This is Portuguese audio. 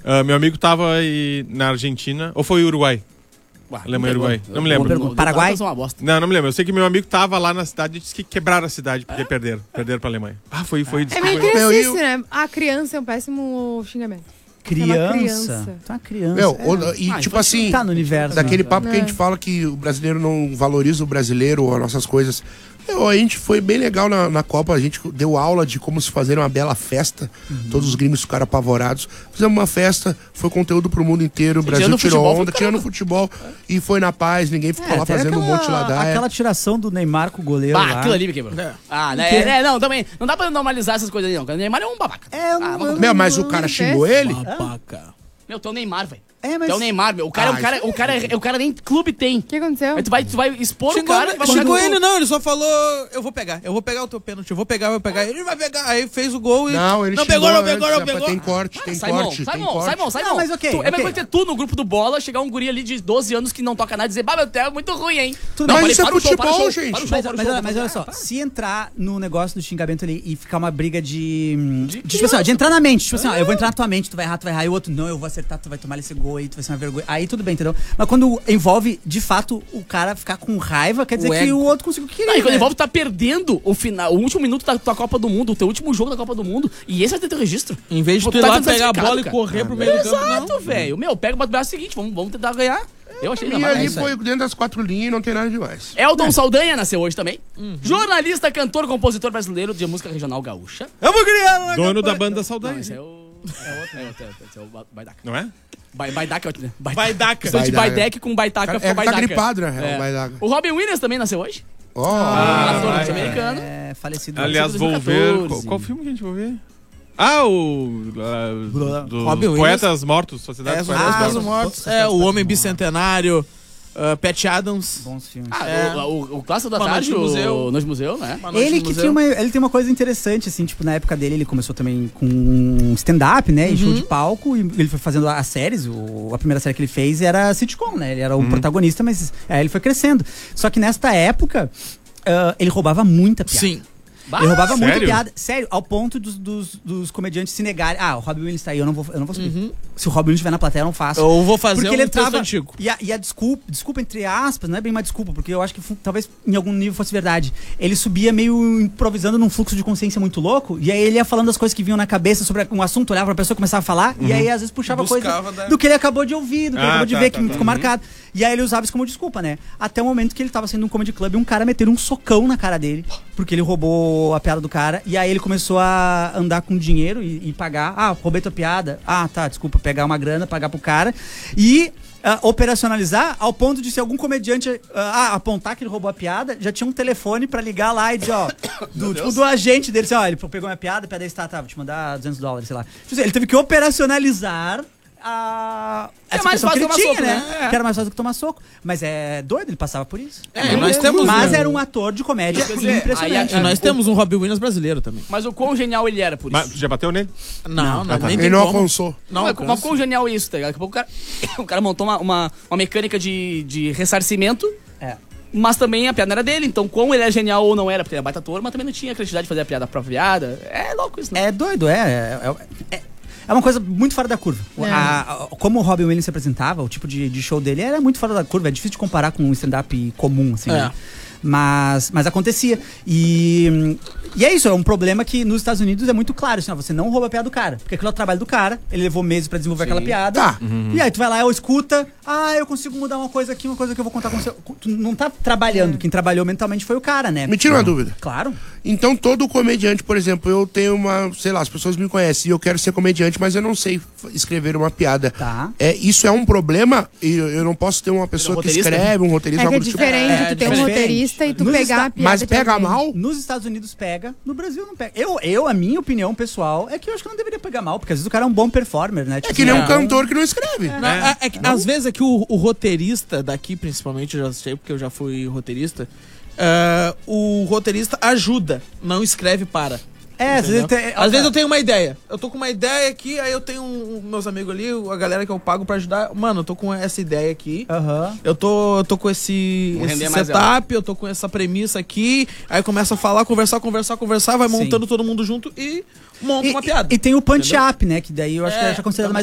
Meu amigo tava na Argentina, ou foi Uruguai? Alemanha e Uruguai. Não me lembro. Paraguai? Não me lembro. Eu sei que meu amigo tava lá na cidade e disse que quebraram a cidade porque perderam. Perderam pra Alemanha. Foi. É meio criancice, né? A criança é um péssimo xingamento. Criança. Tá uma criança. Tipo assim, tá no universo. Daquele papo que a gente fala que o brasileiro não valoriza o brasileiro ou as nossas coisas. A gente foi bem legal na Copa, a gente deu aula de como se fazer uma bela festa. Todos os gringos ficaram apavorados. Fizemos uma festa, foi conteúdo pro mundo inteiro. O Brasil tirou onda, tirando futebol. E foi na paz, ninguém ficou lá fazendo um monte de ladaia. Aquela tiração do Neymar com o goleiro lá. Aquilo ali me quebrou. Não, também. Não dá pra normalizar essas coisas aí, não. O Neymar é um babaca. Mas o cara xingou ele? Babaca. Tu é o Neymar, velho. Mas... É o Neymar, meu. O cara nem clube tem. O que aconteceu? Aí tu vai expor o cara. Xingou ele, não. Ele só falou: eu vou pegar o teu pênalti, eu vou pegar. Ele vai pegar. Aí fez o gol e. Não, ele não pegou. Tem corte. Simon. Mas ok. É melhor ter tu no grupo do bola, chegar um guri ali de 12 anos que não toca nada e dizer, meu Deus, é muito ruim, hein? Mas isso é futebol, gente. Mas olha só, se entrar no negócio do xingamento ali e ficar uma briga de tipo assim, de entrar na mente, tipo assim, eu vou entrar na tua mente, tu vai errar, e o outro, não, eu vou acertar, tu vai tomar esse gol aí, tu vai ser uma vergonha. Aí tudo bem, entendeu? Mas quando envolve, de fato, o cara ficar com raiva, quer dizer que o outro conseguiu o que queria. E quando envolve, tá perdendo o último minuto da tua Copa do Mundo, o teu último jogo da Copa do Mundo, e esse vai ter teu registro. Em vez de tu ir lá pegar a bola e correr pro meio do campo. Exato, velho. Pega o braço seguinte, vamos tentar ganhar. Eu achei E ali foi dentro das 4 linhas e não tem nada demais. Eldon Saldanha nasceu hoje também. Jornalista, cantor, compositor brasileiro de música regional gaúcha. Eu vou criar. Dono da banda Saldanha. Esse é o Baidaca. Não é? Baidaca é ótimo, né? Baidaca. De Baidec com Baitaca ficou Baidaca. Tá gripado, né? Baidaca. O Robin Williams também nasceu hoje. Ator norte-americano. Falecido. Aliás, vou ver... Qual filme que a gente vai ver? Robin Poetas Mortos, Sociedade dos Poetas Mortos. O Homem Bicentenário, Pat Adams. Bons filmes. O Clássico da Tarde, o Noite Museu, né? Ele tem uma coisa interessante, assim, tipo, na época dele, ele começou também com stand-up, né? E show de palco, e ele foi fazendo as séries. A primeira série que ele fez era sitcom, né? Ele era o protagonista, mas ele foi crescendo. Só que nesta época, ele roubava muita piada. Sim. Ele roubava muita piada, sério, ao ponto dos comediantes se negarem. O Robin Williams tá aí, eu não vou subir. Se o Robin Williams estiver na plateia, eu não faço. Eu vou fazer porque ele entrava antigo. E a desculpa entre aspas, não é bem uma desculpa, porque eu acho que talvez em algum nível fosse verdade. Ele subia meio improvisando num fluxo de consciência muito louco, e aí ele ia falando as coisas que vinham na cabeça sobre um assunto, olhava pra pessoa, começava a falar, e aí às vezes puxava coisa do que ele acabou de ouvir, do que ele acabou de ver, que ficou marcado. E aí ele usava isso como desculpa, né? Até o momento que ele tava saindo de um comedy club e um cara meteu um socão na cara dele, porque ele roubou a piada do cara. E aí ele começou a andar com dinheiro e pagar. Roubei tua piada. Desculpa, pegar uma grana, pagar pro cara. E operacionalizar ao ponto de se algum comediante apontar que ele roubou a piada, já tinha um telefone pra ligar lá e dizer, do agente dele, assim, ele pegou minha piada, a piada vou te mandar $200, sei lá. Ele teve que operacionalizar essa questão que ele tinha, né? Que era mais fácil do que tomar soco. Mas é doido, ele passava por isso. Mas era um ator de comédia impressionante. Nós temos um Robin Williams brasileiro também. Mas o quão genial ele era por isso? Mas já bateu nele? Não, nem ele não alcançou. Mas quão genial isso, tá ligado? Daqui a pouco o cara montou uma mecânica de ressarcimento. Mas também a piada não era dele, então como ele é genial ou não era, porque ele é baita ator, mas também não tinha a criatividade de fazer a piada própria piada. É louco isso, né? É doido, é uma coisa muito fora da curva. Como o Robin Williams se apresentava, o tipo de show dele era muito fora da curva. É difícil de comparar com um stand-up comum, assim, né? Mas acontecia. E é isso, é um problema que nos Estados Unidos é muito claro, assim, você não rouba a piada do cara, porque aquilo é o trabalho do cara, ele levou meses pra desenvolver aquela piada. E aí tu vai lá, escuta, eu consigo mudar uma coisa aqui, uma coisa que eu vou contar com você. Tu não tá trabalhando, quem trabalhou mentalmente foi o cara, né? Me tira uma dúvida. Claro. Então todo comediante, por exemplo, eu tenho as pessoas me conhecem e eu quero ser comediante, mas eu não sei escrever uma piada. Isso é um problema? Eu não posso ter uma pessoa que escreve, um roteirista, algo do tipo. É diferente, tu ter um roteirista e tu pegar a piada. Mas pega mal? Nos Estados Unidos pega, no Brasil não pega. A minha opinião pessoal é que eu acho que não deveria pegar mal, porque às vezes o cara é um bom performer, né? Tipo, que nem um cantor que não escreve. Às vezes é que o roteirista daqui, principalmente, eu já sei porque eu já fui roteirista, o roteirista ajuda, não escreve para. Às vezes eu tenho uma ideia. Eu tô com uma ideia aqui, aí eu tenho meus amigos ali, a galera que eu pago pra ajudar. Mano, eu tô com essa ideia aqui. Eu tô com esse setup, eu tô com essa premissa aqui. Aí começa a falar, conversar, vai montando todo mundo junto e monta uma piada. E tem o punch-up, né? Que daí eu acho que é já considerado mais